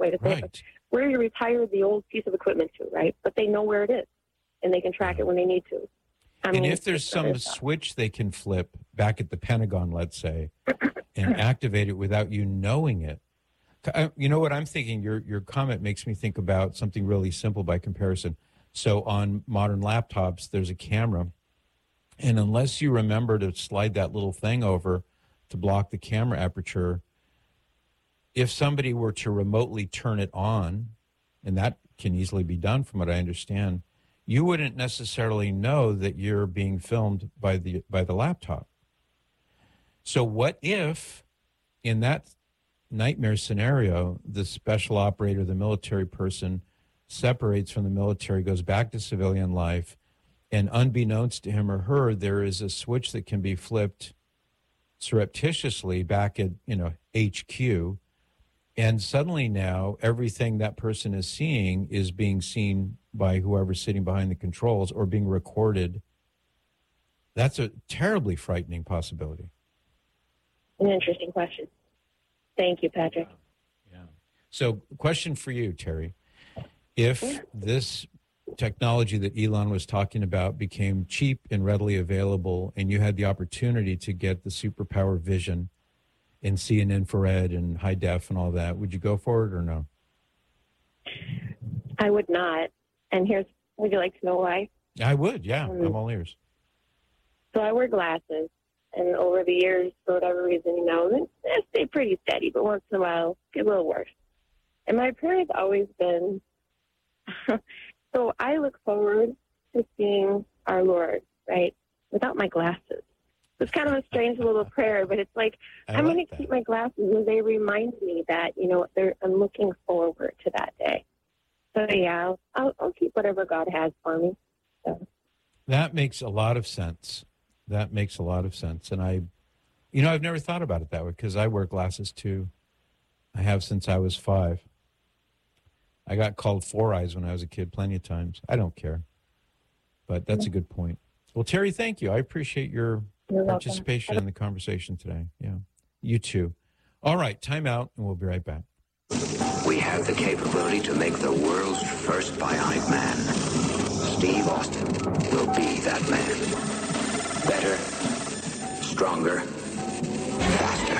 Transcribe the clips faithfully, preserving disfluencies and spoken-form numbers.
way to say right. it. But where you retired the old piece of equipment to, right? But they know where it is, and they can track it when they need to. I and mean, if there's some switch they can flip back at the Pentagon, let's say, and activate it without you knowing it. You know what I'm thinking? Your your comment makes me think about something really simple by comparison. So on modern laptops, there's a camera, and unless you remember to slide that little thing over to block the camera aperture, if somebody were to remotely turn it on, and that can easily be done from what I understand, you wouldn't necessarily know that you're being filmed by the by the laptop. So what if in that nightmare scenario, the special operator, the military person, separates from the military, goes back to civilian life, and unbeknownst to him or her, there is a switch that can be flipped surreptitiously back at, you know, H Q, and suddenly now everything that person is seeing is being seen by whoever's sitting behind the controls or being recorded. That's a terribly frightening possibility. An interesting question. Thank you, Patrick. Yeah. So, question for you, Terry. If this technology that Elon was talking about became cheap and readily available, and you had the opportunity to get the superpower vision and see in infrared and high def and all that, would you go for it or no? I would not. And here's, would you like to know why? I would, yeah. Um, I'm all ears. So I wear glasses. And over the years, for whatever reason, you know, they stay pretty steady, but once in a while, get a little worse. And my prayer has always been, so I look forward to seeing our Lord, right, without my glasses. It's kind of a strange little prayer, but it's like, I I'm like going to keep my glasses, and they remind me that, you know, they're, I'm looking forward to that day. So, yeah, I'll, I'll, I'll keep whatever God has for me. So. That makes a lot of sense. That makes a lot of sense. And I, you know, I've never thought about it that way because I wear glasses too. I have since I was five. I got called Four Eyes when I was a kid plenty of times. I don't care. But that's a good point. Well, Terry, thank you. I appreciate your You're participation welcome. in the conversation today. Yeah, you too. All right, time out, and we'll be right back. We have the capability to make the world's first bionic man. Steve Austin will be that man. Better, stronger, faster.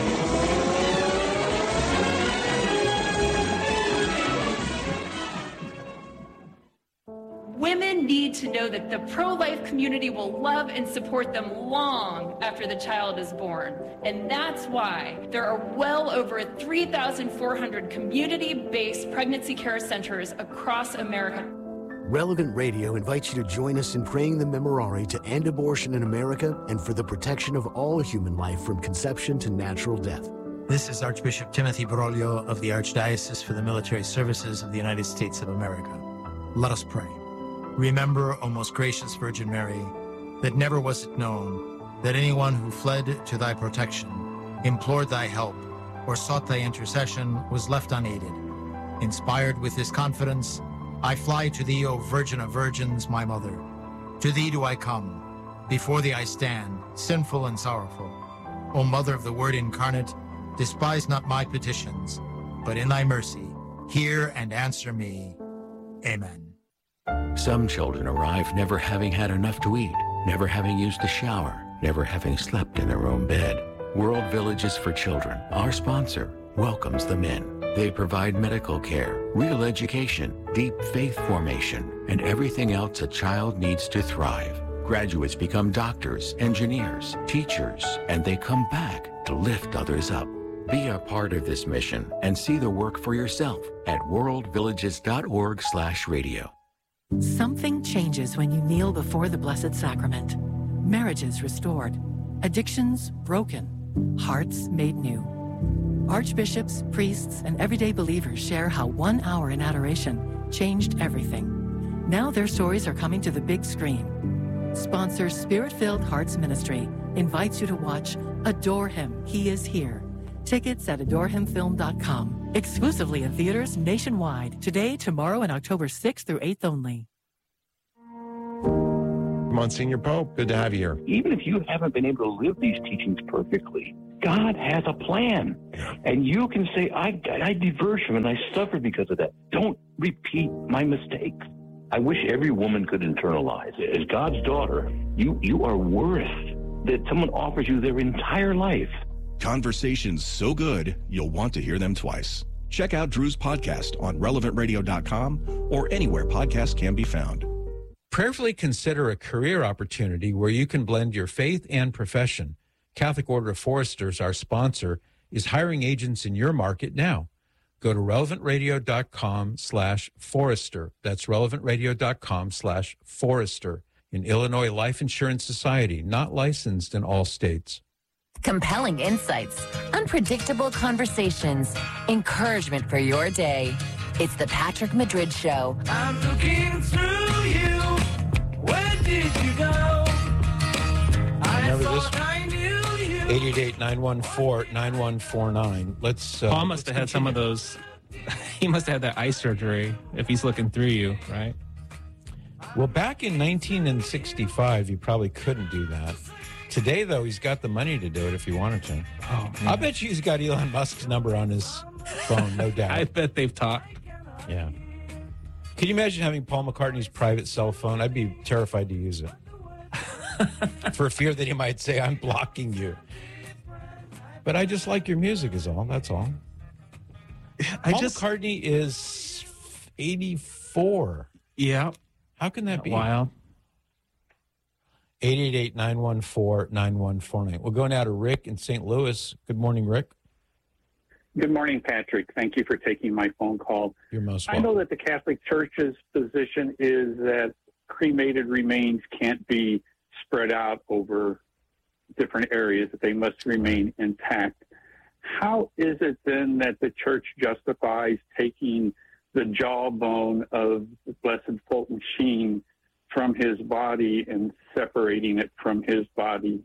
Women need to know that the pro-life community will love and support them long after the child is born. And that's why there are well over three thousand four hundred community-based pregnancy care centers across America. Relevant Radio invites you to join us in praying the Memorare to end abortion in America and for the protection of all human life from conception to natural death. This is Archbishop Timothy Broglio of the Archdiocese for the Military Services of the United States of America. Let us pray. Remember, O most gracious Virgin Mary, that never was it known that anyone who fled to thy protection, implored thy help, or sought thy intercession was left unaided. Inspired with this confidence, I fly to thee, O Virgin of Virgins, my mother. To thee do I come. Before thee I stand, sinful and sorrowful. O Mother of the Word incarnate, despise not my petitions, but in thy mercy, hear and answer me. Amen. Some children arrive never having had enough to eat, never having used a shower, never having slept in their own bed. World Villages for Children, our sponsor, welcomes them in. They provide medical care, real education, deep faith formation, and everything else a child needs to thrive. Graduates become doctors, engineers, teachers, and they come back to lift others up. Be a part of this mission and see the work for yourself at worldvillages.org slash radio. Something changes when you kneel before the Blessed Sacrament. Marriages restored, addictions broken, hearts made new. Archbishops, priests, and everyday believers share how one hour in adoration changed everything. Now their stories are coming to the big screen. Sponsor Spirit-Filled Hearts Ministry invites you to watch Adore Him, He Is Here. Tickets at adore him film dot com. Exclusively in theaters nationwide. Today, tomorrow, and October sixth through eighth only. Monsignor Pope, good to have you here. Even if you haven't been able to live these teachings perfectly, God has a plan. And you can say, I, I diverged from it and I suffered because of that. Don't repeat my mistakes. I wish every woman could internalize it. As God's daughter, you, you are worth that someone offers you their entire life. Conversations so good, you'll want to hear them twice. Check out Drew's podcast on relevant radio dot com or anywhere podcasts can be found. Prayerfully consider a career opportunity where you can blend your faith and profession. Catholic Order of Foresters, our sponsor, is hiring agents in your market now. Go to relevant radio dot com slash forester. That's relevant radio dot com slash forester. An Illinois Life Insurance Society, not licensed in all states. Compelling insights, unpredictable conversations, encouragement for your day. It's the Patrick Madrid Show. I'm looking through you. Where did you go? I Remember thought this? I knew you. eight eight eight, nine one four, nine one four nine. Let's. Uh, Paul must have had some of those. He must have had that eye surgery if he's looking through you, right? Well, back in nineteen sixty-five, you probably couldn't do that. Today, though, he's got the money to do it if he wanted to. Oh, I bet you he's got Elon Musk's number on his phone, no doubt. I bet they've talked. Yeah. Can you imagine having Paul McCartney's private cell phone? I'd be terrified to use it. For fear that he might say, I'm blocking you. But I just like your music is all. That's all. I Paul just, McCartney is eighty-four. Yeah. How can that be? Wild. eight eight eight, nine one four, nine one four nine. We'll go now to Rick in Saint Louis. Good morning, Rick. Good morning, Patrick. Thank you for taking my phone call. You're most I welcome. know that the Catholic Church's position is that cremated remains can't be spread out over different areas, that they must remain intact. How is it then that the Church justifies taking the jawbone of the Blessed Fulton Sheen from his body and separating it from his body?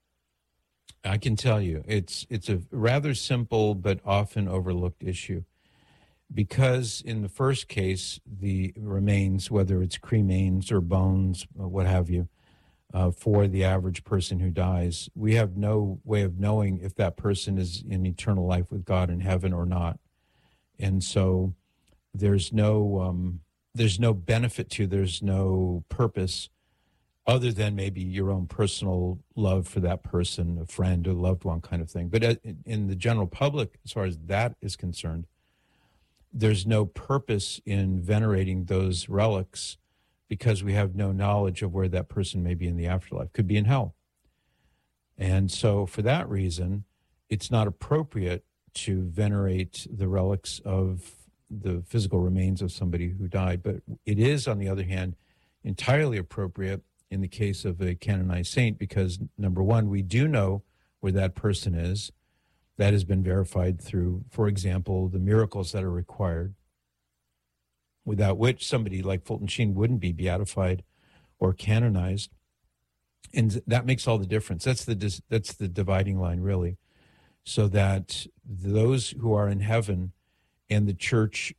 I can tell you, it's it's a rather simple but often overlooked issue. Because in the first case, the remains, whether it's cremains or bones, or what have you, uh, for the average person who dies, we have no way of knowing if that person is in eternal life with God in heaven or not. And so there's no um, there's no benefit to, there's no purpose other than maybe your own personal love for that person, a friend, a loved one kind of thing. But in the general public, as far as that is concerned, there's no purpose in venerating those relics because we have no knowledge of where that person may be in the afterlife. Could be in hell. And so for that reason, it's not appropriate to venerate the relics of the physical remains of somebody who died. But it is, on the other hand, entirely appropriate in the case of a canonized saint, because number one, we do know where that person is. That has been verified through, for example, the miracles that are required, without which somebody like Fulton Sheen wouldn't be beatified or canonized. And that makes all the difference. That's the that's the dividing line, really, so that those who are in heaven and the church,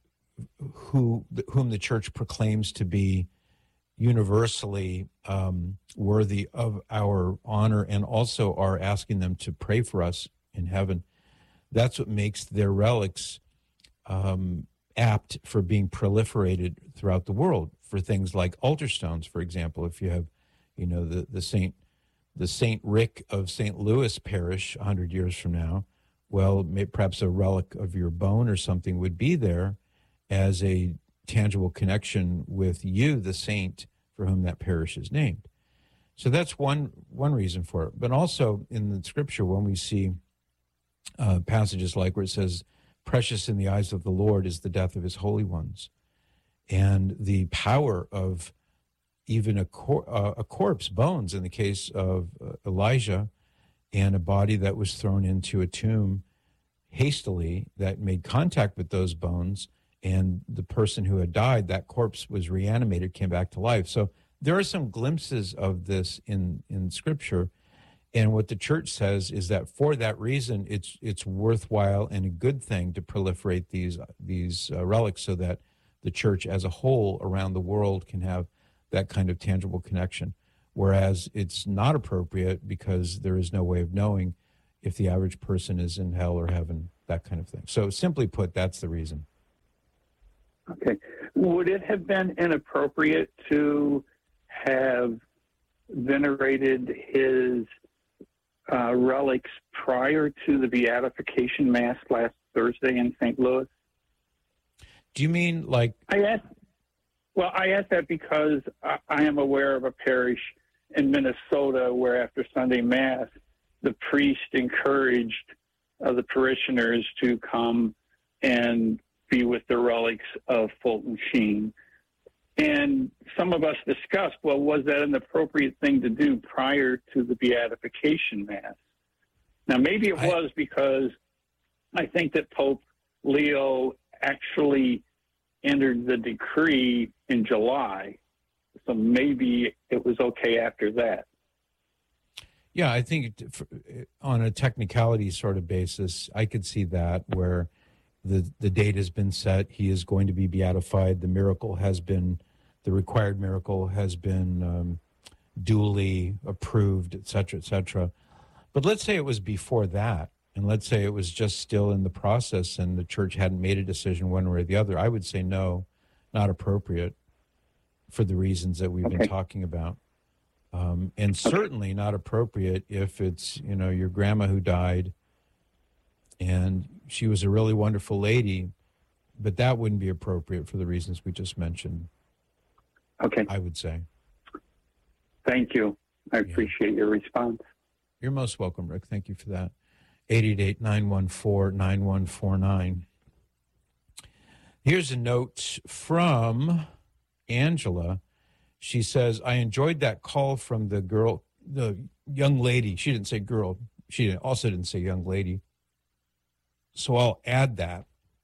who whom the church proclaims to be universally um, worthy of our honor and also are asking them to pray for us in heaven. That's what makes their relics um, apt for being proliferated throughout the world for things like altar stones, for example. If you have, you know, the, the Saint the Saint Rick of Saint Louis Parish one hundred years from now, well, may, perhaps a relic of your bone or something would be there as a tangible connection with you, the saint for whom that parish is named. So that's one one reason for it. But also in the scripture, when we see uh, passages like where it says, precious in the eyes of the Lord is the death of his holy ones, and the power of even a, cor- uh, a corpse, bones in the case of uh, Elijah, and a body that was thrown into a tomb hastily that made contact with those bones, and the person who had died, that corpse was reanimated, came back to life. So there are some glimpses of this in, in Scripture. And what the church says is that for that reason, it's it's worthwhile and a good thing to proliferate these, these uh, relics so that the church as a whole around the world can have that kind of tangible connection. Whereas it's not appropriate because there is no way of knowing if the average person is in hell or heaven, that kind of thing. So simply put, that's the reason. Okay. Would it have been inappropriate to have venerated his uh, relics prior to the beatification mass last Thursday in Saint Louis? Do you mean like... I asked, well, I asked that because I, I am aware of a parish in Minnesota where after Sunday Mass, the priest encouraged uh, the parishioners to come and be with the relics of Fulton Sheen. And some of us discussed, well, was that an appropriate thing to do prior to the beatification mass? Now, maybe it I, was because I think that Pope Leo actually entered the decree in July. So maybe it was okay after that. Yeah, I think on a technicality sort of basis, I could see that where the the date has been set. He is going to be beatified. The miracle has been, the required miracle has been um, duly approved, et cetera, et cetera. But let's say it was before that, and let's say it was just still in the process and the church hadn't made a decision one way or the other. I would say no, not appropriate for the reasons that we've okay. been talking about. Um, and certainly not appropriate if it's, you know, your grandma who died and she was a really wonderful lady, but that wouldn't be appropriate for the reasons we just mentioned. Okay. I would say. Thank you. I yeah. appreciate your response. You're most welcome, Rick. Thank you for that. eight eight eight, nine one four, nine one four nine. Here's a note from Angela. She says, I enjoyed that call from the girl, the young lady. She didn't say girl. She also didn't say young lady. So I'll add that.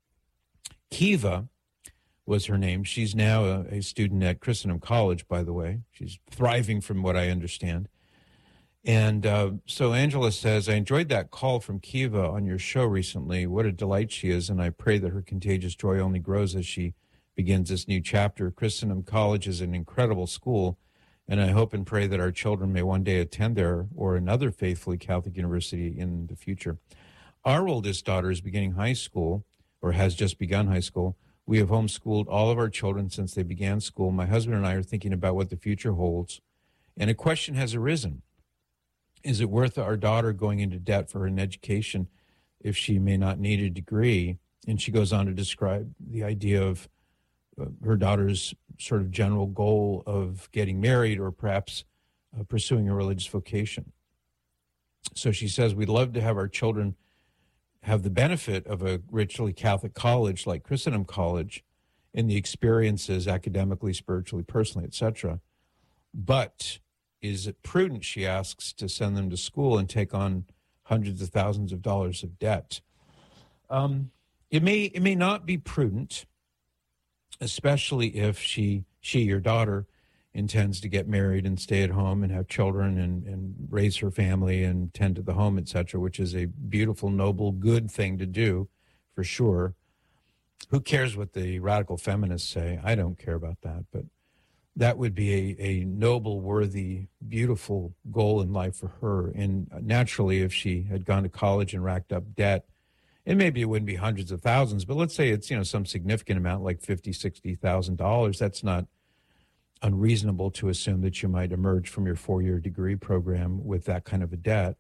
Kiva was her name. She's now a, a student at Christendom College, by the way. She's thriving from what I understand. And uh, so Angela says, I enjoyed that call from Kiva on your show recently. What a delight she is, and I pray that her contagious joy only grows as she begins this new chapter. Christendom College is an incredible school, and I hope and pray that our children may one day attend there or another faithfully Catholic university in the future. Our oldest daughter is beginning high school, or has just begun high school. We have homeschooled all of our children since they began school. My husband and I are thinking about what the future holds, and a question has arisen. Is it worth our daughter going into debt for an education if she may not need a degree? And she goes on to describe the idea of uh, her daughter's sort of general goal of getting married or perhaps uh, pursuing a religious vocation. So she says, we'd love to have our children have the benefit of a richly Catholic college like Christendom College in the experiences academically, spiritually, personally, et cetera. But is it prudent, she asks, to send them to school and take on hundreds of thousands of dollars of debt? Um, it may it may not be prudent, especially if she, she, your daughter, intends to get married and stay at home and have children and, and raise her family and tend to the home, et cetera, which is a beautiful, noble, good thing to do, for sure. Who cares what the radical feminists say? I don't care about that, but that would be a, a noble, worthy, beautiful goal in life for her. And naturally, if she had gone to college and racked up debt, and maybe it wouldn't be hundreds of thousands, but let's say it's, you know, some significant amount, like fifty thousand dollars, sixty thousand dollars, that's not unreasonable to assume that you might emerge from your four-year degree program with that kind of a debt.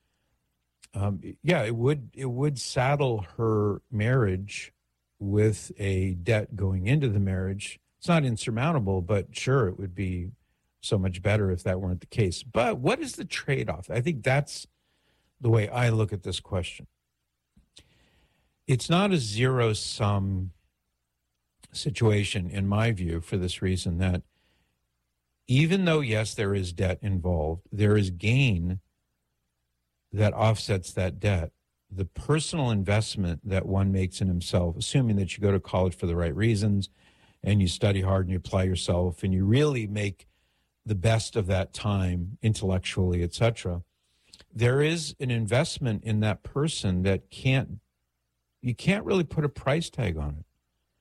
Um, yeah, it would it would saddle her marriage with a debt going into the marriage. It's not insurmountable, but sure, it would be so much better if that weren't the case. But what is the trade-off? I think that's the way I look at this question. It's not a zero-sum situation, in my view, for this reason that even though, yes, there is debt involved, there is gain that offsets that debt. The personal investment that one makes in himself, assuming that you go to college for the right reasons and you study hard and you apply yourself and you really make the best of that time intellectually, et cetera, there is an investment in that person that can't, you can't really put a price tag on it.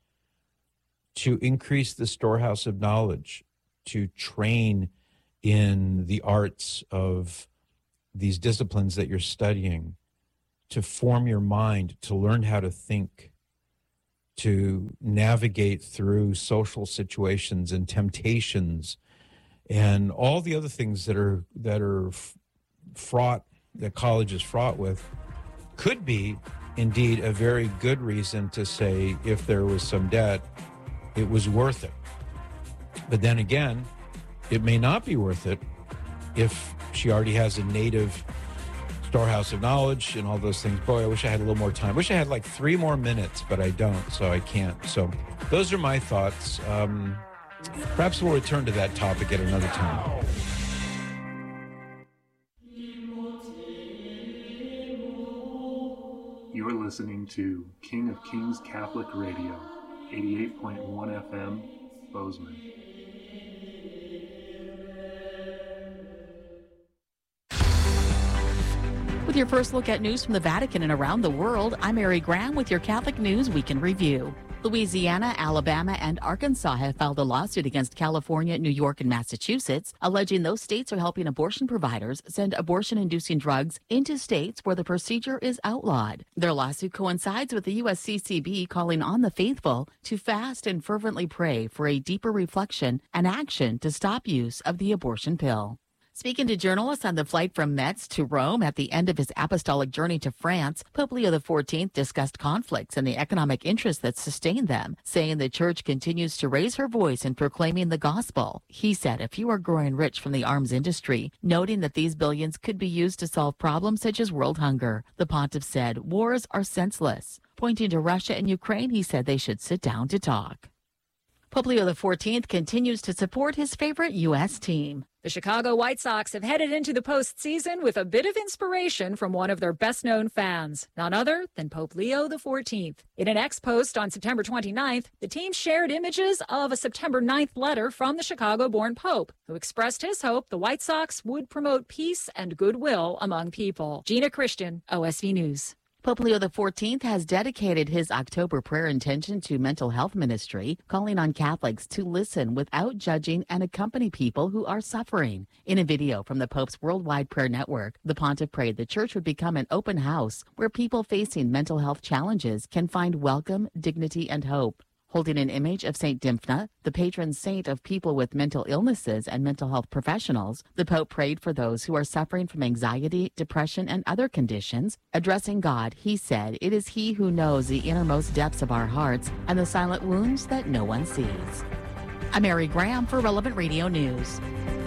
To increase the storehouse of knowledge, to train in the arts of these disciplines that you're studying, to form your mind, to learn how to think, to navigate through social situations and temptations and all the other things that are that are f- fraught, that college is fraught with, could be indeed a very good reason to say, if there was some debt, it was worth it. But then again, it may not be worth it if she already has a native storehouse of knowledge and all those things. Boy, I wish I had a little more time. I wish I had like three more minutes, but I don't, so I can't. So those are my thoughts. Um, perhaps we'll return to that topic at another time. You're listening to King of Kings Catholic Radio, eighty-eight point one F M, Bozeman. With your first look at news from the Vatican and around the world, I'm Mary Graham with your Catholic News Weekend Review. Louisiana, Alabama, and Arkansas have filed a lawsuit against California, New York, and Massachusetts, alleging those states are helping abortion providers send abortion-inducing drugs into states where the procedure is outlawed. Their lawsuit coincides with the U S C C B calling on the faithful to fast and fervently pray for a deeper reflection and action to stop use of the abortion pill. Speaking to journalists on the flight from Metz to Rome at the end of his apostolic journey to France, Pope Leo the fourteenth discussed conflicts and the economic interests that sustain them, saying the church continues to raise her voice in proclaiming the gospel. He said a few are growing rich from the arms industry, noting that these billions could be used to solve problems such as world hunger. The pontiff said wars are senseless. Pointing to Russia and Ukraine, he said they should sit down to talk. Pope Leo the fourteenth continues to support his favorite U S team. The Chicago White Sox have headed into the postseason with a bit of inspiration from one of their best-known fans, none other than Pope Leo the fourteenth. In an X-post on September twenty-ninth, the team shared images of a September ninth letter from the Chicago-born Pope, who expressed his hope the White Sox would promote peace and goodwill among people. Gina Christian, O S V News. Pope Leo the fourteenth has dedicated his October prayer intention to mental health ministry, calling on Catholics to listen without judging and accompany people who are suffering. In a video from the Pope's Worldwide Prayer Network, the pontiff prayed the church would become an open house where people facing mental health challenges can find welcome, dignity, and hope. Holding an image of Saint Dymphna, the patron saint of people with mental illnesses and mental health professionals, the Pope prayed for those who are suffering from anxiety, depression, and other conditions. Addressing God, he said, "It is He who knows the innermost depths of our hearts and the silent wounds that no one sees." I'm Mary Graham for Relevant Radio News.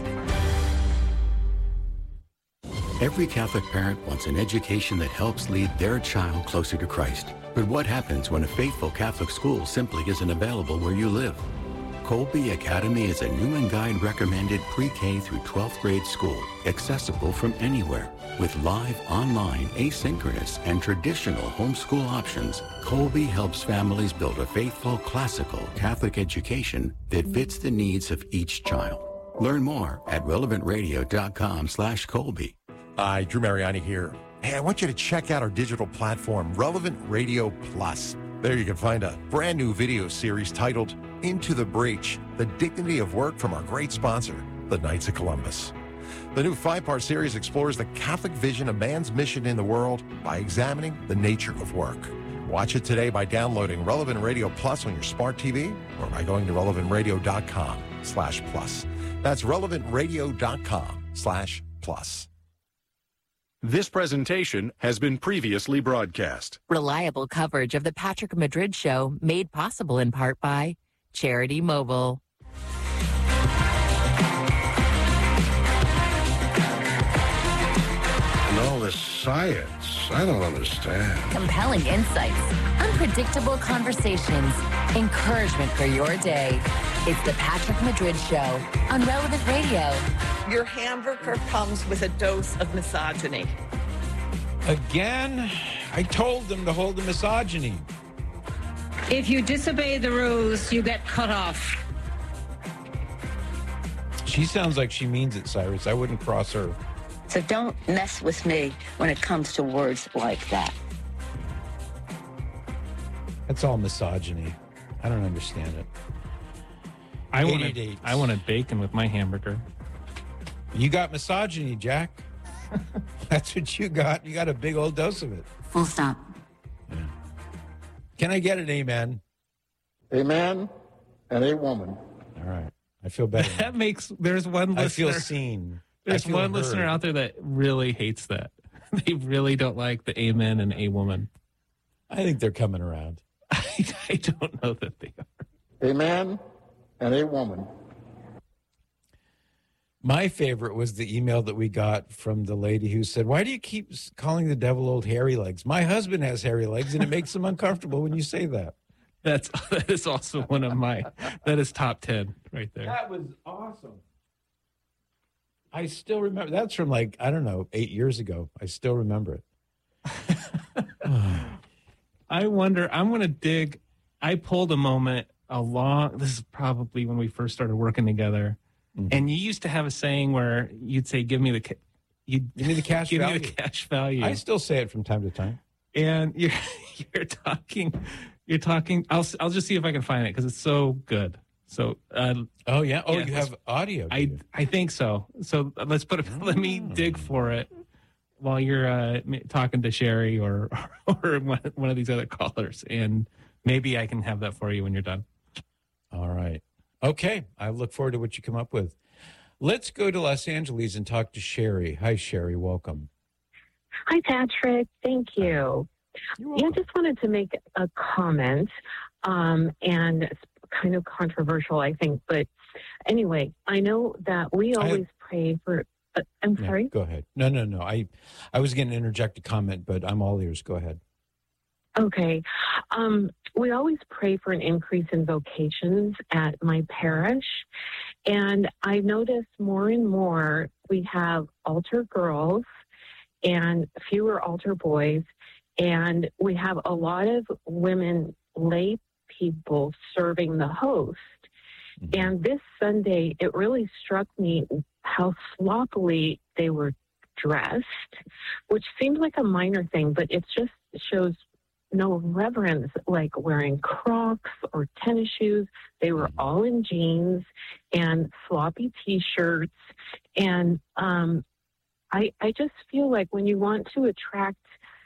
Every Catholic parent wants an education that helps lead their child closer to Christ. But what happens when a faithful Catholic school simply isn't available where you live? Colby Academy is a Newman Guide recommended pre-K through twelfth grade school, accessible from anywhere. With live, online, asynchronous, and traditional homeschool options, Colby helps families build a faithful, classical Catholic education that fits the needs of each child. Learn more at relevant radio dot com slash Colby. Hi, Drew Mariani here. Hey, I want you to check out our digital platform, Relevant Radio Plus. There you can find a brand new video series titled Into the Breach, The Dignity of Work from our great sponsor, the Knights of Columbus. The new five-part series explores the Catholic vision of man's mission in the world by examining the nature of work. Watch it today by downloading Relevant Radio Plus on your smart T V or by going to relevant radio dot com slash plus. That's relevant radio dot com slash plus. This presentation has been previously broadcast. Reliable coverage of the Patrick Madrid Show made possible in part by Charity Mobile. And all this science, I don't understand. Compelling insights, unpredictable conversations, encouragement for your day. It's the Patrick Madrid Show on Relevant Radio. Your hamburger comes with a dose of misogyny. Again, I told them to hold the misogyny. If you disobey the rules, you get cut off. She sounds like she means it, Cyrus. I wouldn't cross her. So don't mess with me when it comes to words like that. That's all misogyny. I don't understand it. I wanted, I wanted bacon with my hamburger. You got misogyny, Jack. That's what you got. You got a big old dose of it. Full stop. Can I get an amen? A man and a woman. All right. I feel better. That makes, there's one listener. I feel seen. There's I feel one heard. listener out there that really hates that. They really don't like the amen and a woman. I think they're coming around. I, I don't know that they are. A man and a woman. My favorite was the email that we got from the lady who said, why do you keep calling the devil old hairy legs? My husband has hairy legs, and it makes him uncomfortable when you say that. That's that is also one of my, that is top ten right there. That was awesome. I still remember. That's from like, I don't know, eight years ago. I still remember it. I wonder, I'm going to dig. I pulled a moment along, this is probably when we first started working together. Mm-hmm. And you used to have a saying where you'd say, give me the, ca- you'd, give me the cash give value. me the cash value. I still say it from time to time. And you're, you're talking, you're talking, I'll, I'll just see if I can find it because it's so good. So, uh, oh yeah. Oh, yeah, you have audio. I, you? I think so. So let's put it, oh. let me dig for it while you're uh, talking to Sherry or, or one, one of these other callers. And maybe I can have that for you when you're done. All right. Okay. I look forward to what you come up with. Let's go to Los Angeles and talk to Sherry. Hi, Sherry. Welcome. Hi, Patrick. Thank you. Yeah, I just wanted to make a comment, um, and it's kind of controversial, I think. But anyway, I know that we always have, pray for. Uh, I'm yeah, sorry. Go ahead. No, no, no. I, I was going to interject a comment, but I'm all ears. Go ahead. Okay. Um, we always pray for an increase in vocations at my parish. And I noticed more and more we have altar girls and fewer altar boys. And we have a lot of women, lay people serving the host. Mm-hmm. And this Sunday, it really struck me how sloppily they were dressed, which seems like a minor thing, but it just shows no reverence, like wearing Crocs or tennis shoes. They were all in jeans and sloppy T-shirts. And um, I, I just feel like when you want to attract,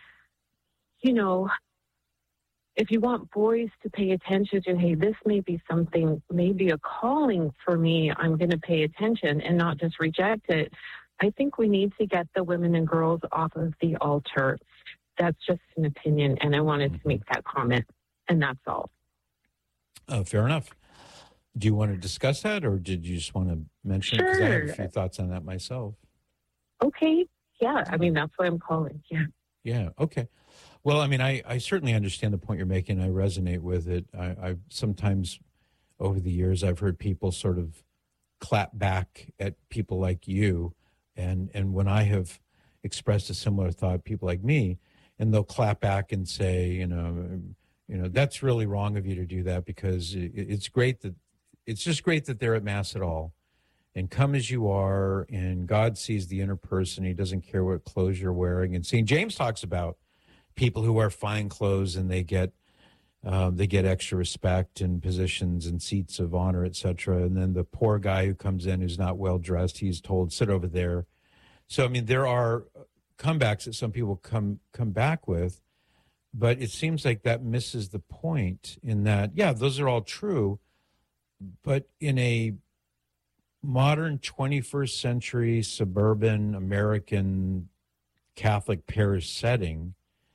you know, if you want boys to pay attention to, hey, this may be something, maybe a calling for me, I'm going to pay attention and not just reject it. I think we need to get the women and girls off of the altar. That's just an opinion, and I wanted to make that comment, and that's all. Oh, fair enough. Do you want to discuss that, or did you just want to mention sure. it? Because I have a few thoughts on that myself. Okay. Yeah, I mean, that's why I'm calling. Yeah. Yeah, okay. Well, I mean, I, I certainly understand the point you're making. I resonate with it. I, I sometimes, over the years, I've heard people sort of clap back at people like you, and, and when I have expressed a similar thought, people like me, and they'll clap back and say, you know, you know, that's really wrong of you to do that, because it, it's great that it's just great that they're at Mass at all, and come as you are, and God sees the inner person. He doesn't care what clothes you're wearing. And Saint James talks about people who wear fine clothes and they get um, they get extra respect and positions and seats of honor, et cetera. And then the poor guy who comes in who's not well dressed, he's told, sit over there. So I mean, there are comebacks that some people come come back with, but it seems like that misses the point in that, yeah, those are all true, but in a modern twenty-first century suburban American Catholic parish setting,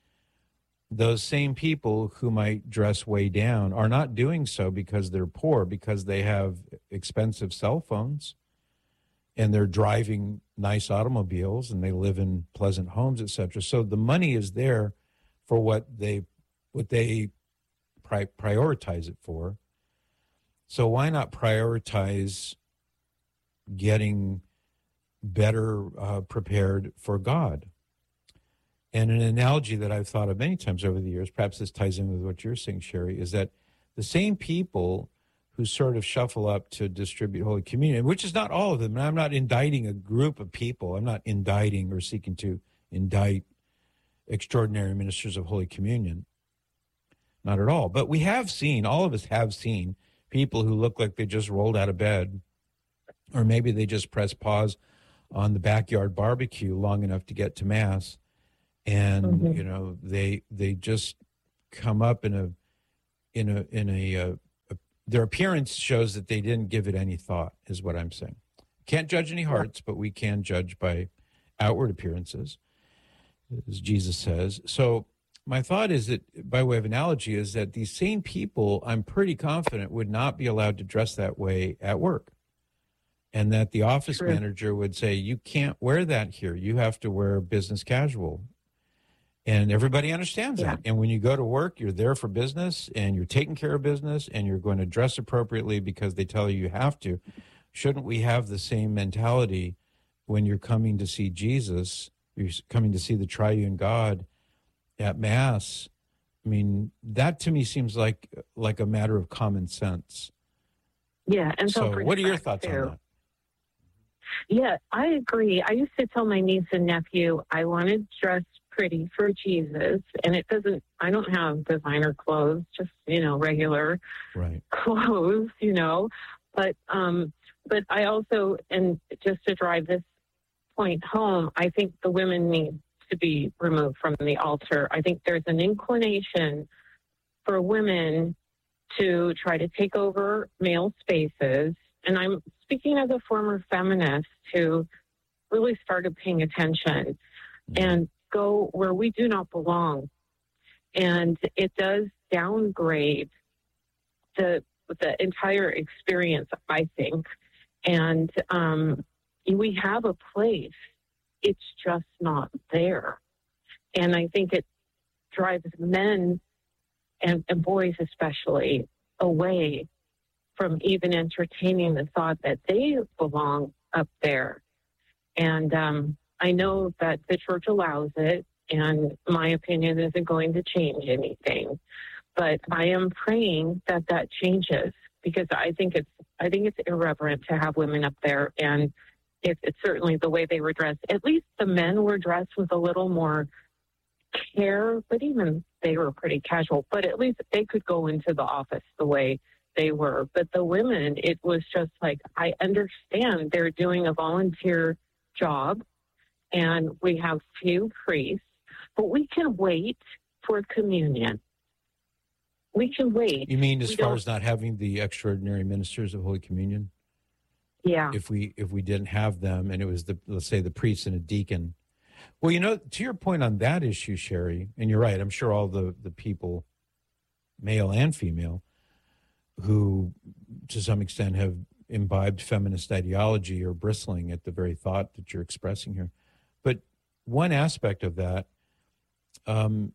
those same people who might dress way down are not doing so because they're poor, because they have expensive cell phones and they're driving nice automobiles and they live in pleasant homes, et cetera. So the money is there for what they what they pri- prioritize it for. So why not prioritize getting better uh, prepared for God? And an analogy that I've thought of many times over the years, perhaps this ties in with what you're saying, Sherry, is that the same people who sort of shuffle up to distribute Holy Communion, which is not all of them, and I'm not indicting a group of people. I'm not indicting or seeking to indict extraordinary ministers of Holy Communion. Not at all. But we have seen, all of us have seen, people who look like they just rolled out of bed, or maybe they just pressed pause on the backyard barbecue long enough to get to Mass, and Mhm. you know they they just come up in a in a in a, uh a their appearance shows that they didn't give it any thought, is what I'm saying. Can't judge any hearts, but we can judge by outward appearances, as Jesus says. So my thought is that, by way of analogy, is that these same people, I'm pretty confident, would not be allowed to dress that way at work. And that the office True. manager would say, you can't wear that here. You have to wear business casual. And everybody understands Yeah. that. And when you go to work, you're there for business and you're taking care of business and you're going to dress appropriately because they tell you you have to. Shouldn't we have the same mentality when you're coming to see Jesus, you're coming to see the triune God at Mass? I mean, that to me seems like like a matter of common sense. Yeah, and So what are your self-respect, thoughts too. on that? Yeah, I agree. I used to tell my niece and nephew I wanted to dress pretty for Jesus, and it doesn't, I don't have designer clothes, just, you know, regular Right. clothes, you know, but, um, but I also, and just to drive this point home, I think the women need to be removed from the altar. I think there's an inclination for women to try to take over male spaces. And I'm speaking as a former feminist who really started paying attention and go where we do not belong. And it does downgrade the the entire experience, I think. And um, we have a place. It's just not there. And I think it drives men and, and boys especially away from even entertaining the thought that they belong up there. And um, I know that the church allows it, and my opinion isn't going to change anything. But I am praying that that changes, because I think it's I think it's irreverent to have women up there, and it, it's certainly the way they were dressed. At least the men were dressed with a little more care, but even they were pretty casual. But at least they could go into the office the way they were. But the women, it was just like, I understand they're doing a volunteer job, and we have few priests, but we can wait for communion. We can wait. You mean as We far don't- as not having the extraordinary ministers of Holy Communion? Yeah. If we if we didn't have them, and it was the, let's say, the priest and a deacon. Well, you know, to your point on that issue, Sherry, and you're right, I'm sure all the, the people, male and female, who to some extent have imbibed feminist ideology are bristling at the very thought that you're expressing here. But one aspect of that, um,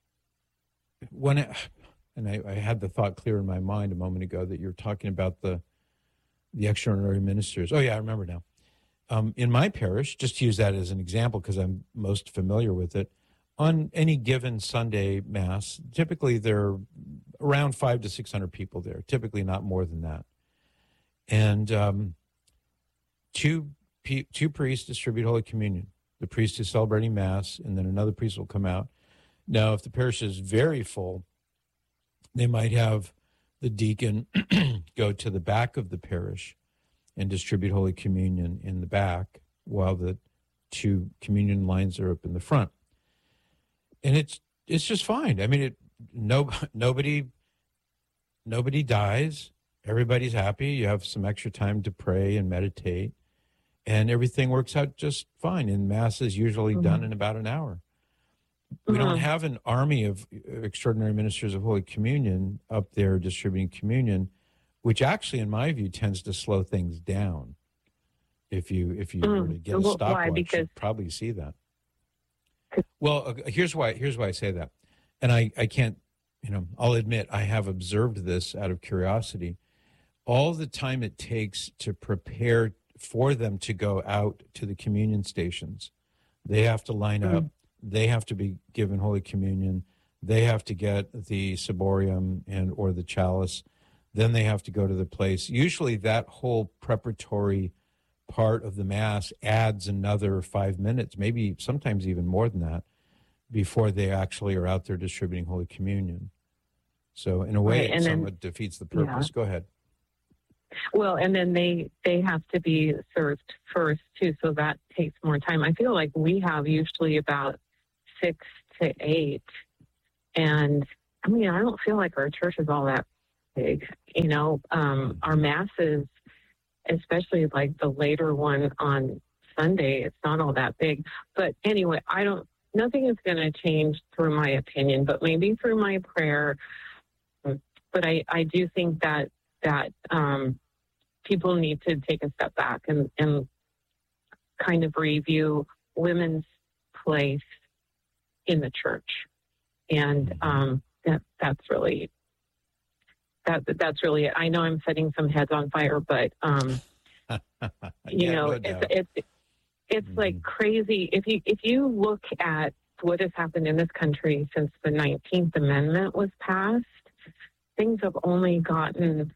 when it, and I, I had the thought clear in my mind a moment ago that you're talking about the the extraordinary ministers. Oh yeah, I remember now. Um, in my parish, just to use that as an example because I'm most familiar with it, on any given Sunday Mass, typically there are around five to six hundred people there. Typically not more than that, and um, two pe- two priests distribute Holy Communion. The priest is celebrating Mass, and then another priest will come out. Now, if the parish is very full, they might have the deacon go to the back of the parish and distribute Holy Communion in the back while the two communion lines are up in the front. And it's it's just fine. I mean, it no nobody nobody dies. Everybody's happy. You have some extra time to pray and meditate, and everything works out just fine. And Mass is usually done in about an hour. We don't have an army of extraordinary ministers of Holy Communion up there distributing communion, which actually, in my view, tends to slow things down. If you if you Mm. were to get a Well, why? stopwatch, Because- you'd probably see that. Well, uh, here's why. Here's why I say that, and I I can't, you know, I'll admit I have observed this out of curiosity. All the time it takes to prepare for them to go out to the communion stations, they have to line up. They have to be given Holy Communion. They have to get the ciborium and or the chalice. Then they have to go to the place. Usually that whole preparatory part of the Mass adds another five minutes, maybe sometimes even more than that, before they actually are out there distributing Holy Communion. So in a way, Right, it and then- somewhat defeats the purpose. Yeah. Go ahead. Well, and then they they have to be served first too, so that takes more time. I feel like we have usually about six to eight. And I mean, I don't feel like our church is all that big. You know, um, our masses, especially like the later one on Sunday, it's not all that big. But anyway, I don't, nothing is going to change through my opinion, but maybe through my prayer. But I, I do think that, that um, people need to take a step back and, and kind of review women's place in the church. And um, that, that's really, that, that's really it. I know I'm setting some heads on fire, but, um, you Yeah, know, no it's, doubt. it's, it's Mm-hmm. like crazy. If you, if you look at what has happened in this country since the nineteenth Amendment was passed, things have only gotten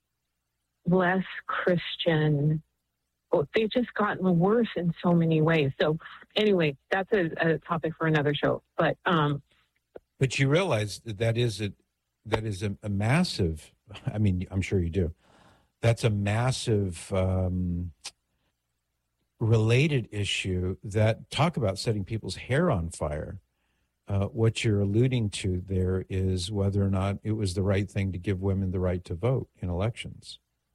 less Christian. Well, they've just gotten worse in so many ways. So anyway, that's a, a topic for another show. But um, But you realize that that is a that is a, a massive. I mean, I'm sure you do. That's a massive um, related issue. That talk about setting people's hair on fire. Uh, what you're alluding to there is whether or not it was the right thing to give women the right to vote in elections.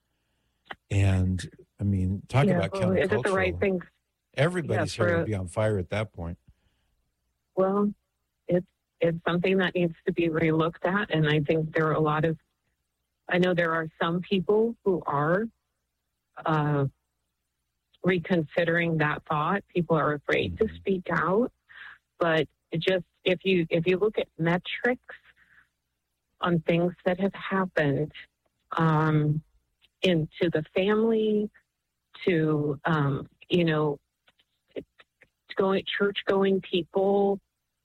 And I mean, talk yeah, about well, countercultural. is it the right thing? Everybody's Yeah, hair for- would be on fire at that point. Well, it's it's something that needs to be relooked at, and I think there are a lot of. I know there are some people who are uh, reconsidering that thought. People are afraid to speak out, but it just if you if you look at metrics on things that have happened um, into the family, to um, you know, going church going people.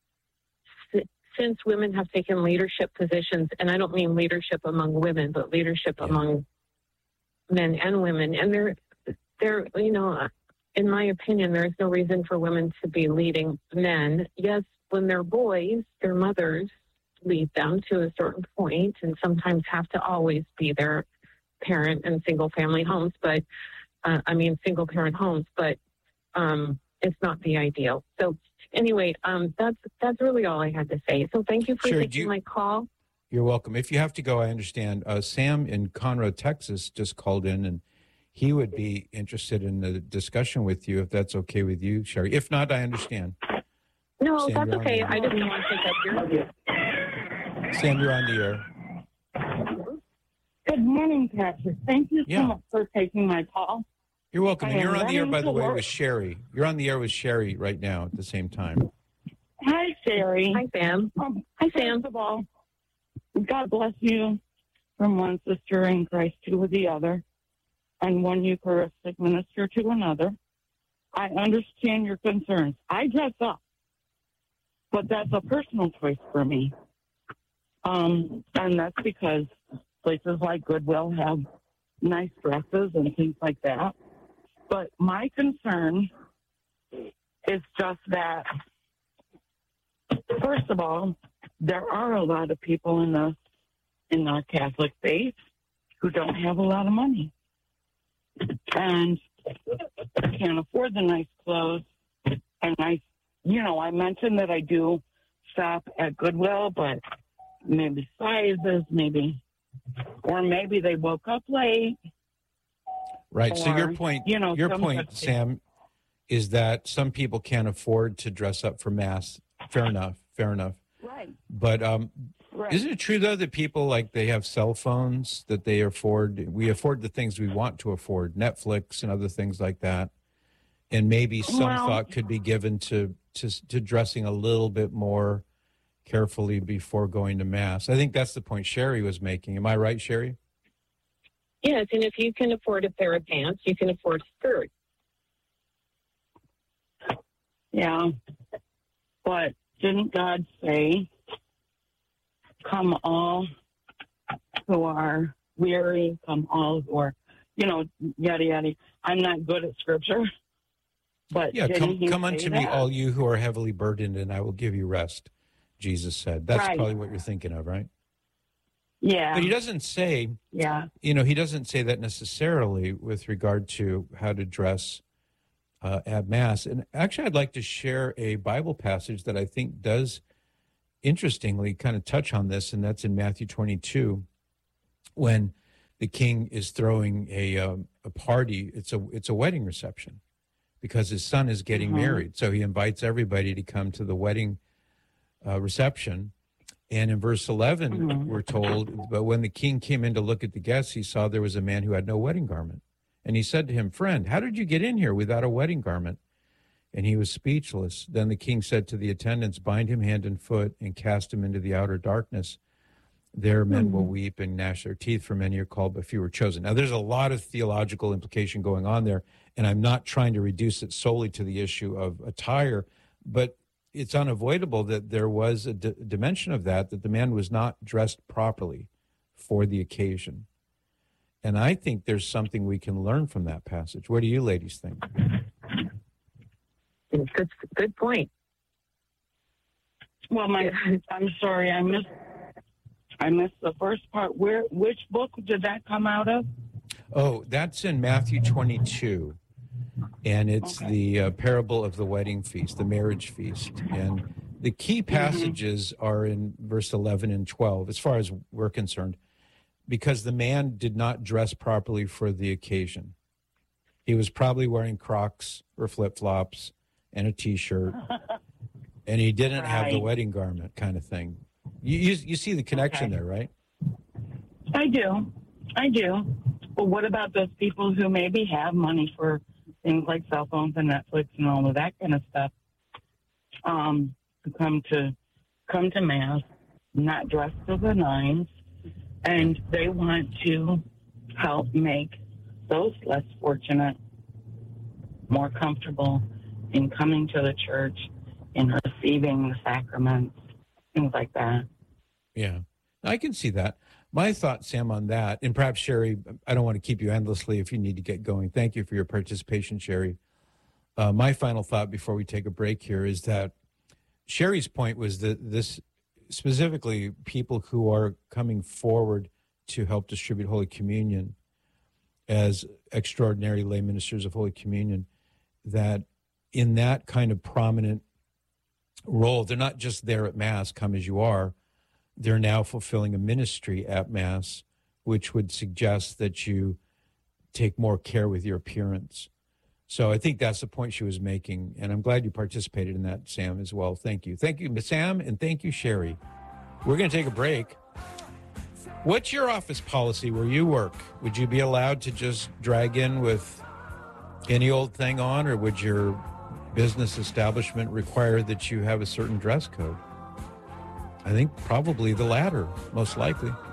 Since women have taken leadership positions, and I don't mean leadership among women, but leadership yeah. among men and women, and they're, they're, you know, in my opinion, there's no reason for women to be leading men. Yes, when they're boys, their mothers lead them to a certain point, and sometimes have to always be their parent in single family homes, but uh, I mean single parent homes, but um, it's not the ideal. So. Anyway, um, that's that's really all I had to say. So thank you for Sure, taking you, my call. You're welcome. If you have to go, I understand. Uh, Sam in Conroe, Texas, just called in, and he would be interested in the discussion with you, if that's okay with you, Sherry. If not, I understand. No, Sam, that's okay. I didn't want to take up your... Sam, you're on the air. Good morning, Patrick. Thank you so Yeah. much for taking my call. You're welcome. I And you're am on the air, running by the to way, work. with Sherry. You're on the air with Sherry right now at the same time. Hi, Sherry. Hi, Sam. Um, Hi, Sam. First of all, God bless you from one sister in Christ to the other, and one Eucharistic minister to another. I understand your concerns. I dress up, but that's a personal choice for me. Um, and that's because places like Goodwill have nice dresses and things like that. But my concern is just that, first of all, there are a lot of people in the in our Catholic faith who don't have a lot of money and can't afford the nice clothes. And I, you know, I mentioned that I do shop at Goodwill, but maybe sizes, maybe, or maybe they woke up late. Right. So your Or, point, you know, your some point, such thing. Sam, is that some people can't afford to dress up for mass. Fair enough. Fair enough. Right. But um, Right. isn't it true though that people like they have cell phones that they afford? We afford the things we want to afford, Netflix and other things like that, and maybe some Well- thought could be given to to to dressing a little bit more carefully before going to mass. I think that's the point Sherry was making. Am I right, Sherry? Yes, and if you can afford a pair of pants, you can afford a skirt. Yeah. But didn't God say, come all who are weary, come all who are, you know, yada, yada. I'm not good at scripture, but Yeah, didn't come he come say unto me, that? all you who are heavily burdened, and I will give you rest. Jesus said. That's Right. probably what you're thinking of, right? Yeah. But he doesn't say, Yeah. you know, he doesn't say that necessarily with regard to how to dress uh, at Mass. And actually, I'd like to share a Bible passage that I think does, interestingly, kind of touch on this, and that's in Matthew twenty-two, when the king is throwing a um, a party. It's a it's a wedding reception because his son is getting Mhm. married. So he invites everybody to come to the wedding uh, reception. And in verse eleven, Mhm. we're told, but when the king came in to look at the guests, he saw there was a man who had no wedding garment. And he said to him, "Friend, how did you get in here without a wedding garment?" And he was speechless. Then the king said to the attendants, "Bind him hand and foot and cast him into the outer darkness. There men will weep and gnash their teeth, for many are called, but few are chosen." Now, there's a lot of theological implication going on there, and I'm not trying to reduce it solely to the issue of attire, but it's unavoidable that there was a d- dimension of that, that the man was not dressed properly for the occasion. And I think there's something we can learn from that passage. What do you ladies think? Good, good point. Well, my, I'm sorry, I missed, I missed the first part. Where, which book did that come out of? Oh, that's in Matthew twenty-two. And it's Okay. the uh, parable of the wedding feast, the marriage feast. And the key passages are in verse eleven and twelve, as far as we're concerned, because the man did not dress properly for the occasion. He was probably wearing Crocs or flip-flops and a T-shirt, and he didn't have the Right. wedding garment kind of thing. You, you, you see the connection Okay. there, right? I do. I do. But what about those people who maybe have money for things like cell phones and Netflix and all of that kind of stuff, um, who come to come to Mass, not dressed to the nines, and they want to help make those less fortunate more comfortable in coming to the church, in receiving the sacraments, things like that. Yeah, I can see that. My thought, Sam, on that, and perhaps Sherry, I don't want to keep you endlessly if you need to get going. Thank you for your participation, Sherry. Uh, my final thought before we take a break here is that Sherry's point was that this, specifically people who are coming forward to help distribute Holy Communion as extraordinary lay ministers of Holy Communion, that in that kind of prominent role, they're not just there at Mass, come as you are. They're now fulfilling a ministry at Mass, which would suggest that you take more care with your appearance. So I think that's the point she was making, and I'm glad you participated in that, Sam, as well. Thank you. Thank you, Sam, and thank you, Sherry. We're going to take a break. What's your office policy where you work? Would you be allowed to just drag in with any old thing on, or would your business establishment require that you have a certain dress code? I think probably the latter, most likely.